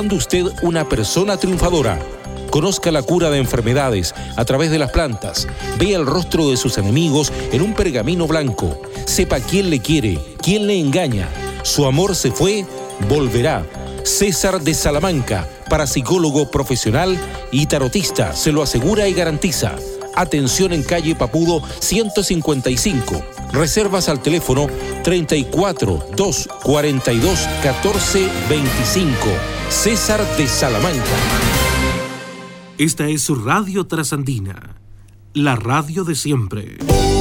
considerando usted una persona triunfadora. Conozca la cura de enfermedades a través de las plantas. Vea el rostro de sus enemigos en un pergamino blanco. Sepa quién le quiere, quién le engaña. Su amor se fue, volverá. César de Salamanca, parapsicólogo profesional y tarotista, se lo asegura y garantiza. Atención en calle Papudo 155. Reservas al teléfono 34 242 1425. César de Salamanca. Esta es su Radio Trasandina, la radio de siempre.